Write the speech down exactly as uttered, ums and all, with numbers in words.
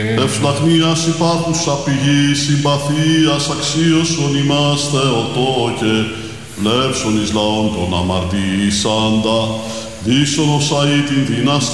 Ευσλαχνίας υπάρχουσα πηγή συμπαθίας αξίωσον ημάς Θεοτόκε, πλεύσον εις λαόν τον αμαρτήσαντα, δίσον ως αεί την δυναστή